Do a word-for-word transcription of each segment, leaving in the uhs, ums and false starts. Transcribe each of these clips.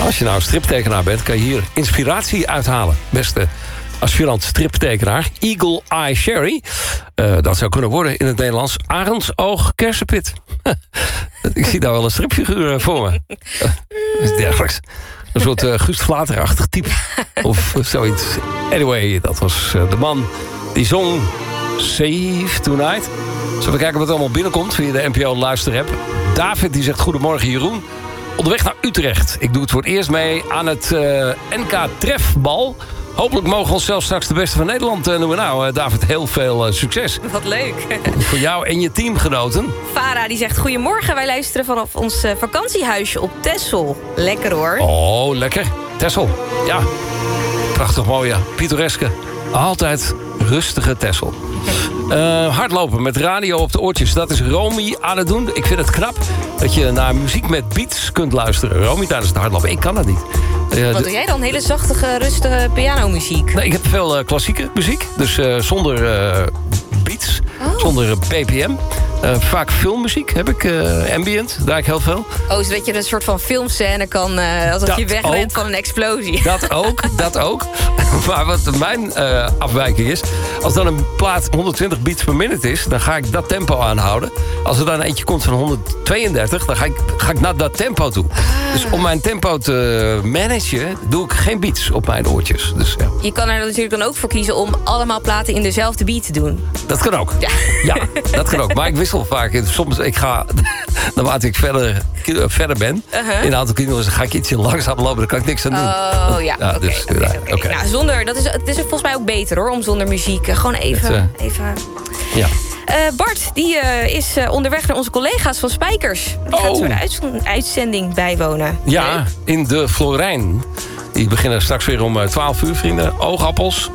Als je nou een striptekenaar bent, kan je hier inspiratie uithalen. Beste aspirant striptekenaar, Eagle Eye Sherry. Uh, dat zou kunnen worden in het Nederlands Arendsoog Kersenpit. Ik zie daar wel een stripfiguur voor me. Dat is dergelijks. Een soort uh, Gust Vlater-achtig type. Of zoiets. Anyway, dat was uh, de man die zong Save Tonight. Zullen we kijken wat er allemaal binnenkomt via de N P O-luisterapp. David die zegt goedemorgen Jeroen. Onderweg naar Utrecht. Ik doe het voor het eerst mee aan het uh, N K Trefbal. Hopelijk mogen we onszelf straks de beste van Nederland uh, noemen. Nou, uh, David, heel veel uh, succes. Wat leuk. Voor jou en je teamgenoten. Farah die zegt goedemorgen. Wij luisteren vanaf ons uh, vakantiehuisje op Texel. Lekker hoor. Oh, lekker. Texel. Ja. Prachtig mooi, ja. Pittoreske. Altijd rustige Texel. Uh, hardlopen met radio op de oortjes. Dat is Romy aan het doen. Ik vind het knap dat je naar muziek met beats kunt luisteren. Romy tijdens het hardlopen. Ik kan dat niet. Uh, Wat doe jij dan? Hele zachte, rustige pianomuziek? Nee, ik heb veel uh, klassieke muziek. Dus uh, zonder uh, beats. Oh. Zonder uh, B P M. Uh, vaak filmmuziek heb ik. Uh, ambient, daar ik heel veel. Oh, zodat je een soort van filmscène kan... Uh, alsof dat je wegrent van een explosie. Dat ook, dat ook. Maar wat mijn uh, afwijking is... als dan een plaat honderdtwintig beats per minute is... dan ga ik dat tempo aanhouden. Als er dan eentje komt van honderdtweeëndertig... dan ga ik, ga ik naar dat tempo toe. Ah. Dus om mijn tempo te managen... doe ik geen beats op mijn oortjes. Dus, ja. Je kan er natuurlijk dan ook voor kiezen... om allemaal platen in dezelfde beat te doen. Dat kan ook. Ja, ja dat kan ook. Maar ik wissel vaak. Soms ik ga... naarmate ik verder, verder ben... Uh-huh. in een aantal kilometers ga ik ietsje langzaam lopen. Dan kan ik niks aan doen. Oh, ja. ja Oké, dus, okay, ja, okay. okay. Nou, zonder... Dat is, het is volgens mij ook beter, hoor. Om zonder muziek... gewoon even... Het, uh, even ja. Uh, Bart, die uh, is uh, onderweg naar onze collega's van Spijkers. Die gaat oh. zo de uitz- uitzending bijwonen. Ja, Leuk. in de Florijn. Die beginnen straks weer om twaalf uur, vrienden. Oogappels.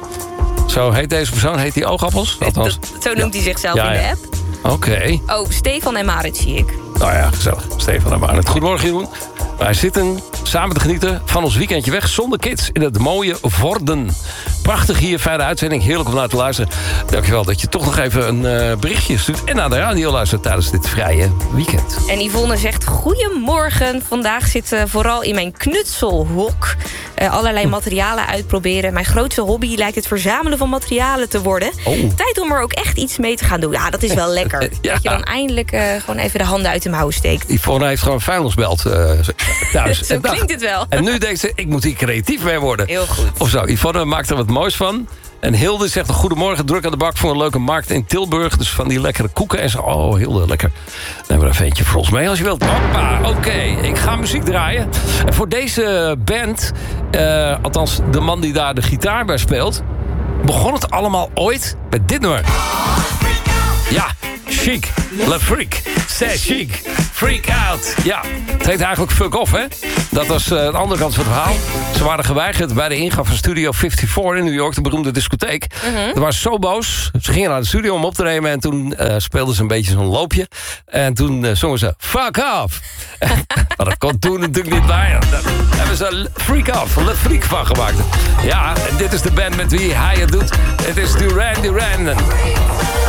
Zo heet deze persoon, heet hij Oogappels? Althans, dat, zo noemt ja. hij zichzelf ja, in de app. Oké. Okay. Oh, Stefan en Marit zie ik. Nou ja, gezellig. Stefan en Marit. Goedemorgen, Jeroen. Wij zitten samen te genieten van ons weekendje weg zonder kids in het mooie Vorden. Prachtig hier, fijne uitzending. Heerlijk om naar te luisteren. Dankjewel dat je toch nog even een uh, berichtje stuurt... en naar de radio luistert tijdens dit vrije weekend. En Yvonne zegt, goedemorgen. Vandaag zit uh, vooral in mijn knutselhok... Uh, allerlei materialen uitproberen. Mijn grootste hobby lijkt het verzamelen van materialen te worden. Oh. Tijd om er ook echt iets mee te gaan doen. Ja, dat is wel lekker. ja. Dat je dan eindelijk uh, gewoon even de handen uit de mouwen steekt. Yvonne heeft gewoon een vuilnisbelt uh, thuis. Zo klinkt het wel. En nu denkt ze, ik moet hier creatief mee worden. Heel goed. Of zo, Yvonne maakt er wat moois van. En Hilde zegt een goedemorgen, druk aan de bak voor een leuke markt in Tilburg. Dus van die lekkere koeken en zo. Oh, Hilde, lekker. Neem er even eentje voor ons mee als je wilt. Hoppa, oké. Okay. Ik ga muziek draaien. En voor deze band, uh, althans de man die daar de gitaar bij speelt... begon het allemaal ooit met dit nummer. Ja, Chic, Le Freak. Say Chic, Freak Out. Ja, het heet eigenlijk Fuck Off, hè? Dat was uh, de andere kant van het verhaal. Ze waren geweigerd bij de ingang van Studio vierenvijftig in New York, de beroemde discotheek. Uh-huh. Ze waren zo boos. Ze gingen naar de studio om op te nemen en toen uh, speelden ze een beetje zo'n loopje. En toen uh, zongen ze Fuck Off. Maar dat kon toen natuurlijk niet bij. Daar hebben ze Freak Off, Le Freak van gemaakt. Ja, en dit is de band met wie hij het doet. Het is Duran Duran.